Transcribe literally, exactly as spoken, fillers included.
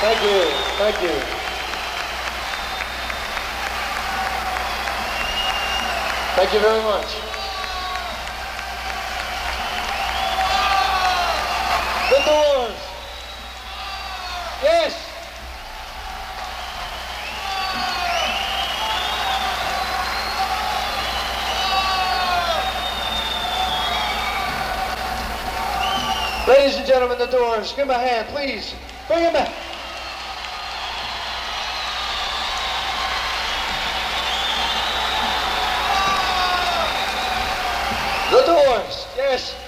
Thank you. Thank you. Thank you very much. The Doors. Yes. Ladies and gentlemen, The Doors, give them a hand, please. Bring them back. The Doors, yes.